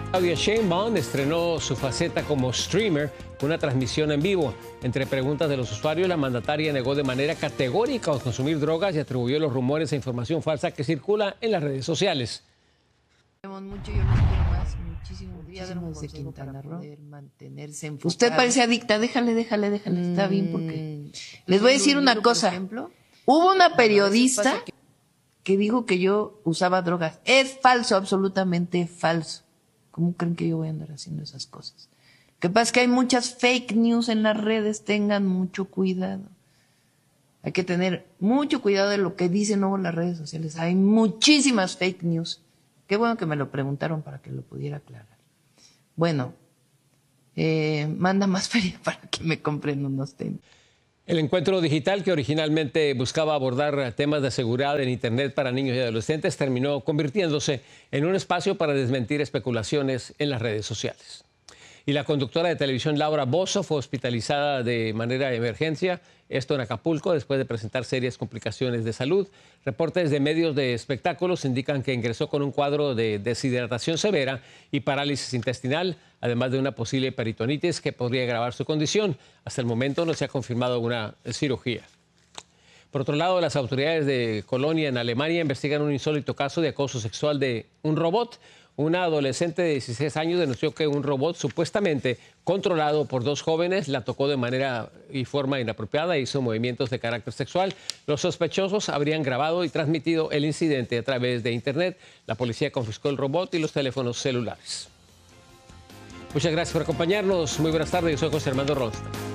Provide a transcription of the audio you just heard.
Claudia Sheinbaum estrenó su faceta como streamer con una transmisión en vivo. Entre preguntas de los usuarios, la mandataria negó de manera categórica consumir drogas y atribuyó los rumores e información falsa que circula en las redes sociales. Mucho, yo los quiero más, muchísimo. De Quintana Roo. Mantenerse enfocado. Usted parece adicta, déjale, está bien, porque les voy a decir una cosa. Hubo una periodista que dijo que yo usaba drogas. Es falso, absolutamente falso. ¿Cómo creen que yo voy a andar haciendo esas cosas? Lo que pasa es que hay muchas fake news en las redes, tengan mucho cuidado. Hay que tener mucho cuidado de lo que dicen luego en las redes sociales. Hay muchísimas fake news. Qué bueno que me lo preguntaron para que lo pudiera aclarar. Bueno, manda más feria para que me compren unos tenis. El encuentro digital, que originalmente buscaba abordar temas de seguridad en Internet para niños y adolescentes, terminó convirtiéndose en un espacio para desmentir especulaciones en las redes sociales. Y la conductora de televisión Laura Bozzo fue hospitalizada de manera de emergencia, esto en Acapulco, después de presentar serias complicaciones de salud. Reportes de medios de espectáculos indican que ingresó con un cuadro de deshidratación severa y parálisis intestinal, además de una posible peritonitis que podría agravar su condición. Hasta el momento no se ha confirmado una cirugía. Por otro lado, las autoridades de Colonia, en Alemania, investigan un insólito caso de acoso sexual de un robot. Una adolescente de 16 años denunció que un robot supuestamente controlado por dos jóvenes la tocó de manera y forma inapropiada e hizo movimientos de carácter sexual. Los sospechosos habrían grabado y transmitido el incidente a través de Internet. La policía confiscó el robot y los teléfonos celulares. Muchas gracias por acompañarnos. Muy buenas tardes. Yo soy José Armando Ronstadt.